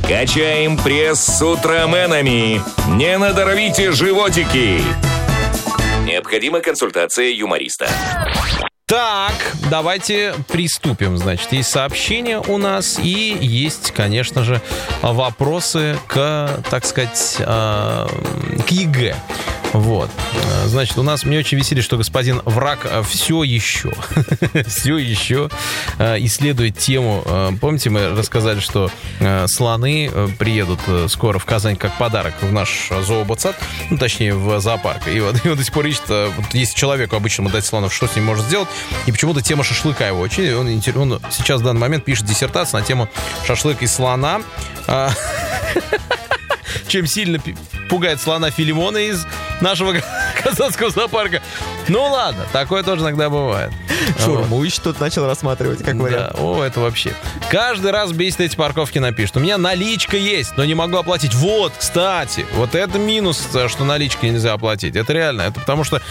Качаем пресс с утроменами. Не надорвите животики. Необходима консультация юмориста. Так, давайте приступим. Значит, есть сообщения у нас и есть, конечно же, вопросы к, так сказать, к ЕГЭ. Вот. Значит, у нас, мне очень веселит, что господин Враг все еще исследует тему. Помните, мы рассказали, что слоны приедут скоро в Казань как подарок в наш зообоцат, ну, точнее, в зоопарк. И вот он до сих пор ищет, вот, если человеку обычному дать слонов, что с ним может сделать. И почему-то тема шашлыка его очень... Он сейчас в данный момент пишет диссертацию на тему шашлык из слона. Чем сильно пугает слона Филимона из нашего казанского зоопарка. Ну ладно, такое тоже иногда бывает. Шаурму еще тут начал рассматривать, как вариант. Да, это вообще. Каждый раз бесит эти парковки напишут. У меня наличка есть, но не могу оплатить. Вот, кстати, вот это минус, что наличкой нельзя оплатить. Это реально. Это потому что,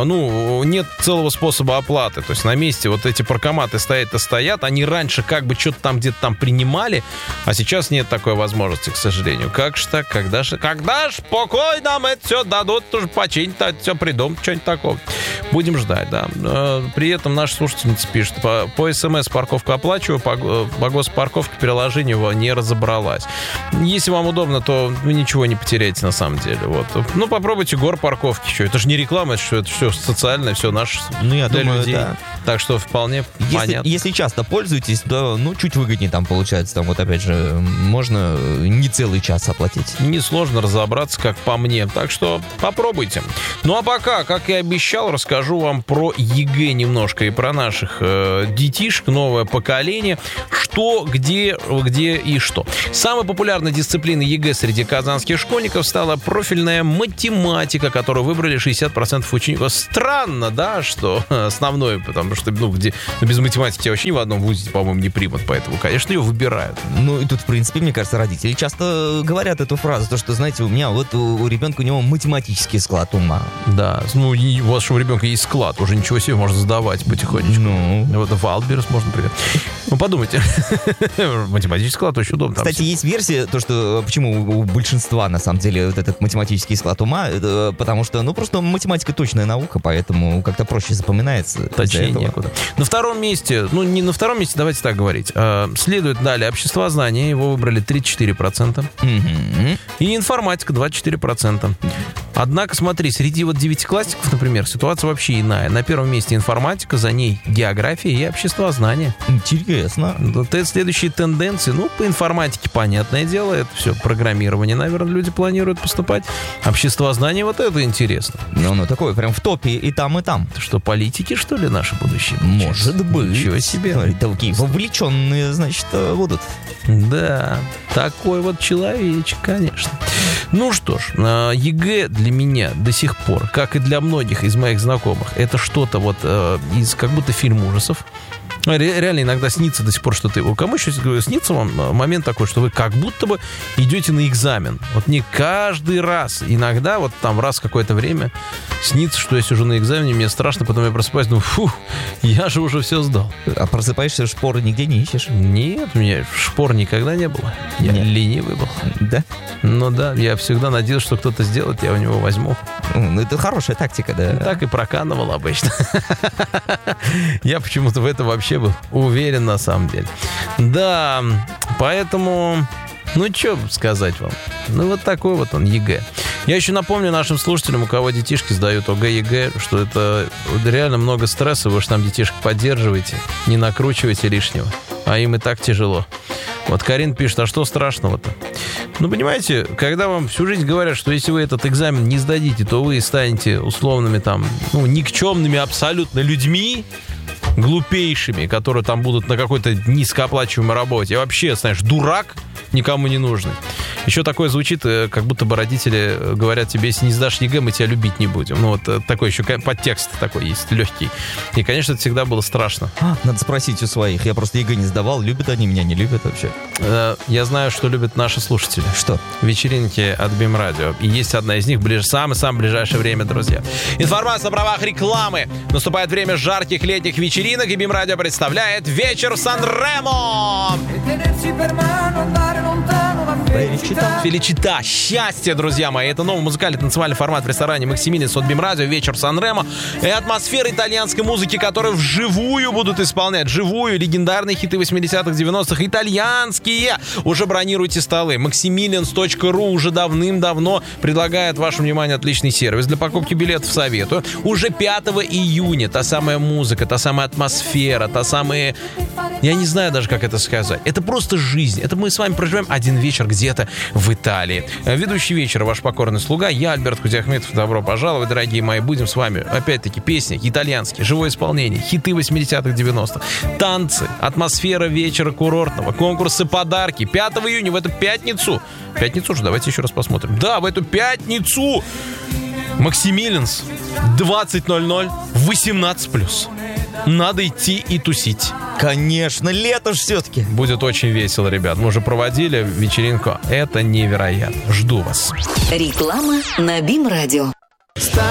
нет целого способа оплаты. То есть на месте вот эти паркоматы стоят. Они раньше как бы что-то там где-то там принимали, а сейчас нет такой возможности, к сожалению. Как же так? Когда ж покой нам это все дадут, тоже починить, все придумать, что-нибудь такого. Будем ждать, да. При этом наша слушательница пишет, по СМС парковку оплачиваю, по госпарковке приложение его не разобралась. Если вам удобно, то вы ничего не потеряете на самом деле. Вот. Ну, попробуйте горпарковки еще. Это же не реклама, это все социальное, все наше я для думаю, людей. да. Так что вполне понятно. Если часто пользуетесь, то, чуть выгоднее там получается. Там вот опять же, можно не целый час оплатить. Несложно разобраться, как по мне. Так что попробуйте. Ну, а пока, как и обещал, расскажу вам про ЕГЭ немножко и про наших детишек, новое поколение. Что, где и что. Самой популярной дисциплиной ЕГЭ среди казанских школьников стала профильная математика, которую выбрали 60% учеников. Странно, да, что основное, потому что, без математики тебя вообще ни в одном вузе, по-моему, не примут, поэтому, конечно, ее выбирают. Ну, и тут, в принципе, мне кажется, родители часто говорят эту фразу, то, что, знаете, у меня вот у ребенка, у него математический склад ума. Да, у вашего ребенка есть склад, уже ничего себе можно сдавать потихонечку. Вот в Альберс можно прийти. Подумайте. Математический склад очень удобно. Кстати, есть версия, то, что почему у большинства, на самом деле, вот этот математический склад ума, потому что, просто математика точная наука, поэтому как-то проще запоминается. Точнее некуда. На втором месте, не на втором месте, давайте так говорить, следует далее обществознание, его выбрали 34%. И информатика 24%. Однако, смотри, среди девятиклассников, например, ситуация вообще иная. На первом месте информатика, за ней география и обществознание. Интересно. Вот это следующие тенденции. По информатике, понятное дело, это все программирование, наверное, люди планируют поступать. Обществознание, вот это интересно. Такое прям в топе и там, и там. Это что, политики, что ли, наши будущие? Может быть. Ничего себе. Смотри, такие вовлеченные, значит, будут. Да, такой вот человечек, конечно. Ну что ж, ЕГЭ для меня до сих пор, как и для многих из моих знакомых, это что-то из как будто фильм ужасов. Реально иногда снится до сих пор что-то. Кому еще снится вам момент такой, что вы как будто бы идете на экзамен. Вот не каждый раз. Иногда раз в какое-то время снится, что я сижу на экзамене, мне страшно, потом я просыпаюсь, я же уже все сдал. А просыпаешься, шпоры нигде не ищешь? Нет, у меня шпор никогда не было. Я ленивый был. Да? Да, я всегда надеялся, что кто-то сделает, я у него возьму. Это хорошая тактика, да. Так и проканывал обычно. Я почему-то в этом вообще был уверен на самом деле. Да, поэтому, что сказать вам. Вот такой вот он, ЕГЭ. Я еще напомню нашим слушателям, у кого детишки сдают ОГЭ, ЕГЭ, что это реально много стресса, вы же там детишек поддерживаете, не накручивайте лишнего, а им и так тяжело. Вот Карин пишет, а что страшного-то? Понимаете, когда вам всю жизнь говорят, что если вы этот экзамен не сдадите, то вы станете условными никчемными абсолютно людьми, глупейшими, которые там будут на какой-то низкооплачиваемой работе. И вообще, знаешь, дурак, никому не нужный. Еще такое звучит, как будто бы родители говорят тебе, если не сдашь ЕГЭ, мы тебя любить не будем. Такой еще подтекст такой есть, легкий. И, конечно, это всегда было страшно. Надо спросить у своих. Я просто ЕГЭ не сдавал. Любят они меня, не любят вообще? Я знаю, что любят наши слушатели. Что? Вечеринки от БИМ-радио. И есть одна из них в самое ближайшее время, друзья. Информация о правах рекламы. Наступает время жарких летних вечеринок, и БИМ-радио представляет «Вечер в Сан-Ремо». Феличита. Счастье, друзья мои. Это новый музыкальный танцевальный формат в ресторане «Максимилианс» от БИМ Радио. Вечер Сан-Ремо. И атмосфера итальянской музыки, которую вживую будут исполнять. Живую. Легендарные хиты 80-х, 90-х. Итальянские. Уже бронируйте столы. Maximilians.ru уже давным-давно предлагает вашему вниманию отличный сервис. Для покупки билетов советую. Уже 5 июня та самая музыка, та самая атмосфера, та самая... Я не знаю даже, как это сказать. Это просто жизнь. Это мы с вами проживаем один вечер где-то в Италии. Ведущий вечера ваш покорный слуга. Я, Альберт Худяхметов. Добро пожаловать, дорогие мои. Будем с вами, опять-таки, песни итальянские, живое исполнение, хиты 80-х, 90-х, танцы, атмосфера вечера курортного, конкурсы, подарки. 5 июня, в эту пятницу. Пятницу же, давайте еще раз посмотрим. Да, в эту пятницу. Максимилианс. 20:00, 18+. Надо идти и тусить. Конечно, лето ж все-таки. Будет очень весело, ребят. Мы уже проводили вечеринку. Это невероятно. Жду вас. Реклама на БИМ Радио.